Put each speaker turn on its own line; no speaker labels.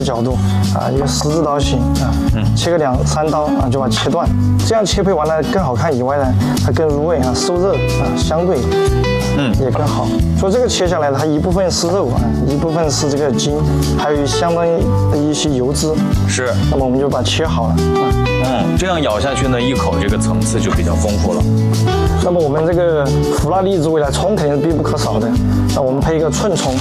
角度一个十字刀形切个2-3刀就把它切断，这样切配完了更好看以外呢，它更入味受热相对也更好。所以这个切下来它一部分是肉一部分是这个筋，还有相当的一些油脂。
是。
那么我们就把它切好了
这样咬下去呢，一口这个层次就比较丰富了。
那么我们这个福辣荔枝味呢，葱肯定是必不可少的。那我们配一个寸葱